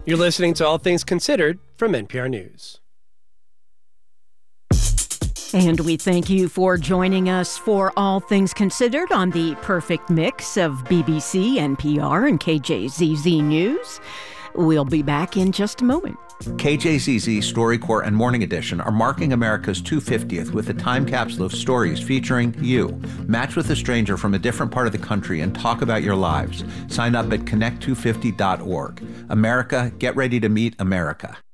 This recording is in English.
You're listening to All Things Considered from NPR News. And we thank you for joining us for All Things Considered on the perfect mix of BBC, NPR, and KJZZ News. We'll be back in just a moment. KJZZ, StoryCorps, and Morning Edition are marking America's 250th with a time capsule of stories featuring you. Match with a stranger from a different part of the country and talk about your lives. Sign up at connect250.org. America, get ready to meet America.